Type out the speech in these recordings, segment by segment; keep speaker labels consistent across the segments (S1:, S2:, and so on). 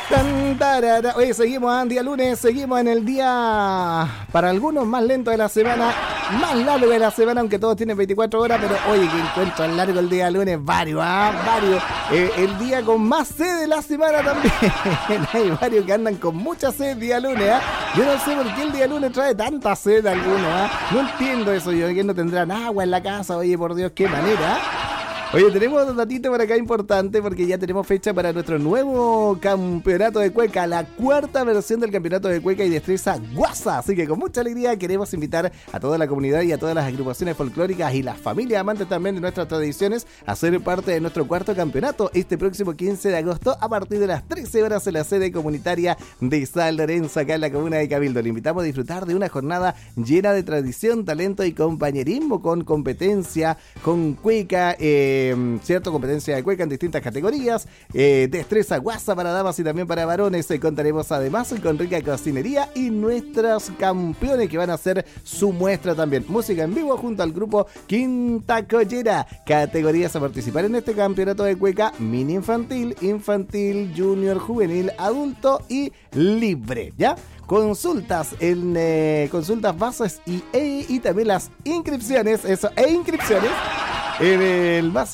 S1: Oye, seguimos en día lunes, seguimos en el día para algunos más lento de la semana, más largo de la semana, aunque todos tienen 24 horas, pero oye, que encuentro largo el día lunes, varios. El día con más sed de la semana también. Hay varios que andan con mucha sed día lunes, Yo no sé por qué el día lunes trae tanta sed a algunos, No entiendo eso, yo que no tendrán agua en la casa, oye, por Dios, qué manera, Oye, tenemos un datito por acá importante porque ya tenemos fecha para nuestro nuevo campeonato de cueca, la cuarta versión del campeonato de cueca y destreza Guasa. Así que con mucha alegría queremos invitar a toda la comunidad y a todas las agrupaciones folclóricas y las familias amantes también de nuestras tradiciones a ser parte de nuestro cuarto campeonato este próximo 15 de agosto a partir de las 13 horas en la sede comunitaria de San Lorenzo, acá en la comuna de Cabildo. Le invitamos a disfrutar de una jornada llena de tradición, talento y compañerismo con competencia, con cueca, cierto, competencia de cueca en distintas categorías, destreza Guasa para damas y también para varones. Contaremos además con rica cocinería y nuestros campeones que van a hacer su muestra también. Música en vivo junto al grupo Quinta Collera. Categorías a participar en este campeonato de cueca: mini infantil, infantil, junior, juvenil, adulto y libre, ¿ya? Consultas en consultas bases y también las inscripciones, inscripciones en el más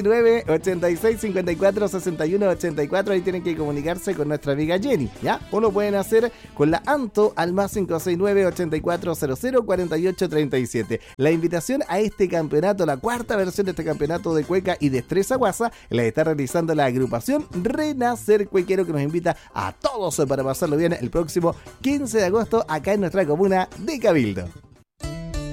S1: 569-8654-6184. Ahí tienen que comunicarse con nuestra amiga Jenny, ¿ya? O lo pueden hacer con la Anto al más 569-8400-4837. La invitación a este campeonato, la cuarta versión de este campeonato de cueca y destreza Guasa, la está realizando la agrupación Renacer Cuequero, que nos invita a todos para pasarlo bien el próximo 15 de agosto acá en nuestra comuna de Cabildo.